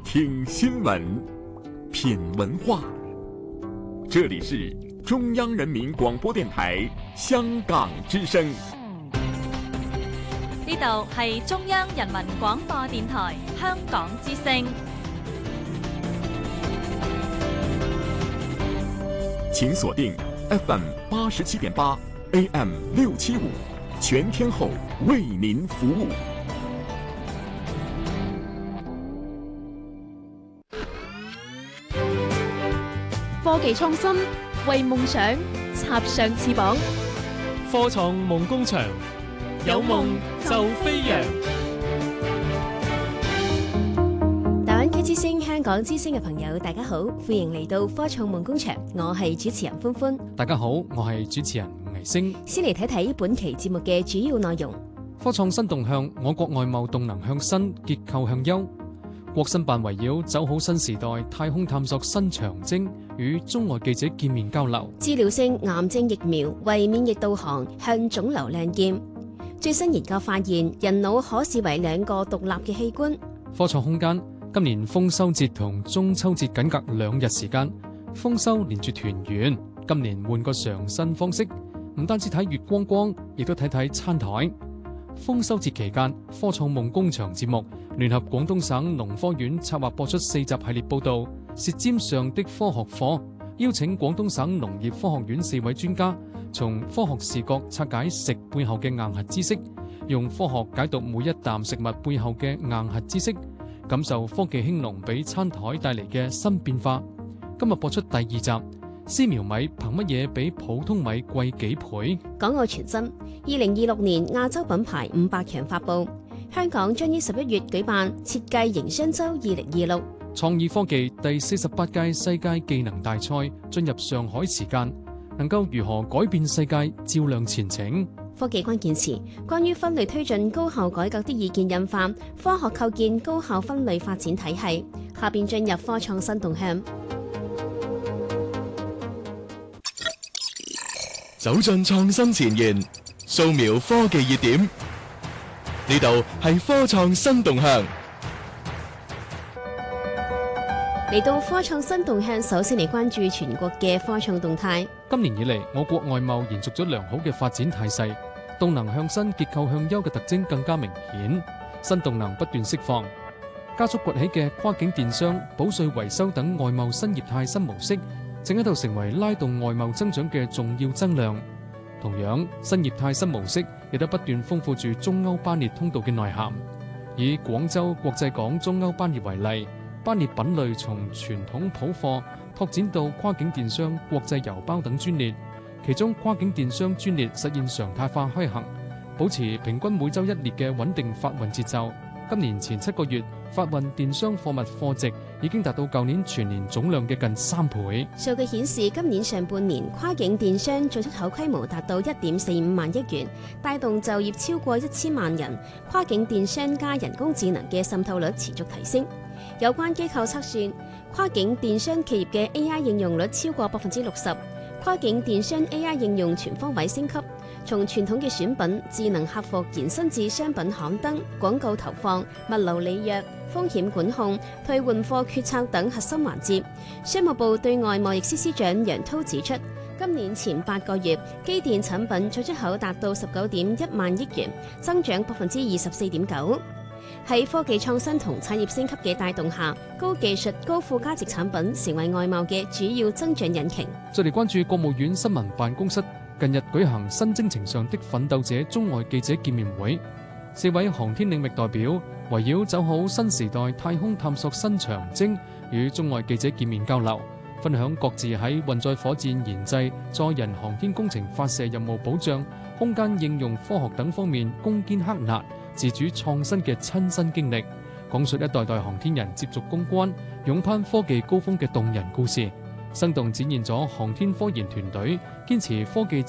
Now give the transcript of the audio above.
听新闻，品文化。这里是中央人民广播電台香港之聲。 呢度係中央人民廣播電台香港之聲。 請鎖定 FM 87.8 AM 675，全天候為您服務。 科技創新，為夢想插上翅膀。 科創夢工場，有夢就飛揚。 大灣區之聲、香港之聲嘅朋友，大家好，歡迎嚟到科創夢工場，我係主持人歡歡。 大家好，我係主持人倪星。 先嚟睇睇本期節目嘅主要內容。 科創新動向，我國外貿動能向新，結構向優。國新辦圍繞走好新時代太空探索新長征，與中外記者見面交流。 治療性癌症疫苗為免疫導航，向腫瘤亮劍。最新研究發現，人腦可視為兩個獨立嘅器官。 科創空間，今年豐收節同中秋節僅隔2日時間，豐收連住團圓。今年換個嘗新方式，唔單止睇月光光，亦都睇睇餐台。豐收節期間，科創夢工場節目聯合廣東省農科院策劃播出4集系列報道《舌尖上的科學課》，邀請廣東省農業科學院4位專家，從科學視角拆解食背後嘅硬核知識，用科學解讀每一啖食物背後嘅硬核知識，感受科技興農俾餐台帶嚟嘅新變化。今日播出第2集。絲苗米憑乜嘢比普通米貴幾倍？ 港澳傳真2026年亞洲品牌500強發布，香港將於11月舉辦設計營商周2026。 創意科技第48屆世界技能大賽進入上海時間，能夠如何改變世界，照亮前程？ 科技關鍵詞，關於分類推進高校改革的意見印發，科學構建高校分類發展體系。下邊進入科創新動向。 走進創新前沿，掃描科技熱點，呢度係科創新動向。 嚟到科創新動向，首先嚟關注全國嘅科創動態。 今年以嚟，我國外貿延續咗良好嘅發展態勢，動能向新、結構向優嘅特徵更加明顯，新動能不斷釋放，加速崛起嘅跨境電商、保稅維修等外貿新業態新模式，正喺度成為拉動外貿增長嘅重要增量。同樣，新業態新模式亦都不斷豐富住中歐班列通道嘅內涵。以廣州國際港中歐班列為例，班列品類從傳統普貨拓展到跨境電商、國際郵包等專列，其中跨境電商專列實現常態化開行，保持平均每週1列嘅穩定發運節奏。今年前7個月，發運電商貨物貨值已經達到舊年全年總量嘅近3倍。 數據顯示，今年上半年跨境電商進出口規模達到1.45萬億元，帶動就業超過1000萬人。跨境電商加人工智能嘅滲透率持續提升。有關機構測算，跨境電商企業嘅 AI 應用率超過60%，跨境電商 AI 應用全方位升級。從傳統嘅選品、智能客服延伸至商品刊登、廣告投放、物流履約、風險管控、退換貨決策等核心環節。商務部對外貿易司司長楊濤指出，今年前8個月，機電產品進出口達到19.1萬億元，增長24.9%。喺科技創新同產業升級嘅帶動下，高技術、高附加值產品成為外貿嘅主要增長引擎。 再嚟關注國務院新聞辦公室近日舉行新征程上的奮鬥者中外記者見面會，4位航天領域代表圍繞走好新時代太空探索新長征，與中外記者見面交流，分享各自喺運載火箭研製、載人航天工程發射任務保障、空間應用科學等方面攻堅克難、自主創新嘅親身經歷，講述一代代航天人接續攻關、勇攀科技高峰嘅動人故事，生動展現咗航天科研團隊堅持科技